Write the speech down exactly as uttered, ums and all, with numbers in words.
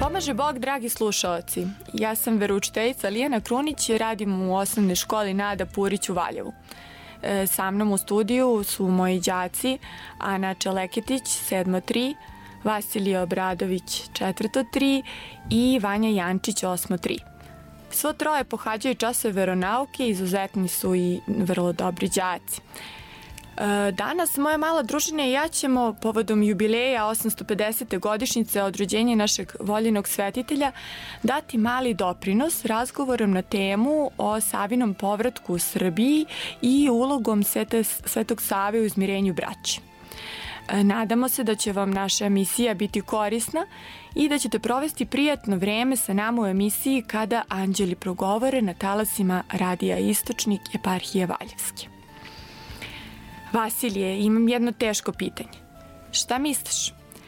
Pomaže Bog, dragi slušaoci. Ja sam veroučiteljica Lijana Krunić i radim u osnovnoj školi Nada Purić u Valjevu. E, sa mnom u studiju su moji đaci Ana Čeleketić, sedmo tri, Vasilije Obradović, četvrto tri i Vanja Jančić, osmo tri. Svo troje pohađaju časove veronauke, izuzetni su i vrlo dobri đaci. Danas moja mala družina i ja ćemo povodom jubileja osamsto pedesete godišnjice od rođenja našeg voljenog svetitelja dati mali doprinos razgovorom na temu o Savinom povratku u Srbiji i ulogom Svetog Save u izmirenju braće. Nadamo se da će vam naša emisija biti korisna i da ćete provesti prijatno vreme sa nama u emisiji Kada anđeli progovore na talasima Radija Istočnik eparhije Valjevske. Vasilije, imam jedno teško pitanje. Šta misliš?